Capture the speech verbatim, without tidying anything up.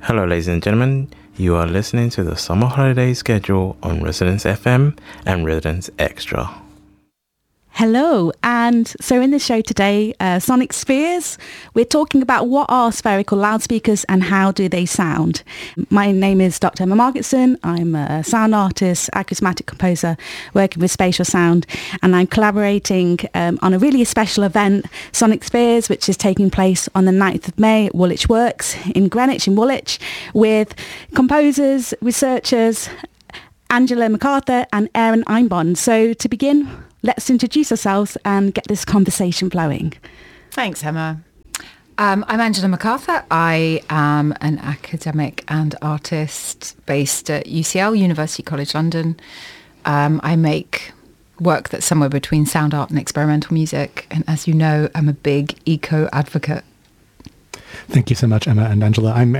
Hello, ladies and gentlemen. You are listening to the summer holiday schedule on Residence F M and Residence Extra. Hello, and so in this show today, uh, Sonic Spheres, we're talking about what are spherical loudspeakers and how do they sound. My name is Doctor Emma Margetson. I'm a sound artist, acousmatic composer, working with spatial sound, and I'm collaborating um, on a really special event, Sonic Spheres, which is taking place on the ninth of May at Woolwich Works in Greenwich, in Woolwich, with composers, researchers, Angela MacArthur and Aaron Einbond. So to begin, let's introduce ourselves and get this conversation flowing. Thanks, Emma. Um, I'm Angela MacArthur. I am an academic and artist based at U C L, University College London. Um, I make work that's somewhere between sound art and experimental music. And as you know, I'm a big eco advocate. Thank you so much, Emma and Angela. I'm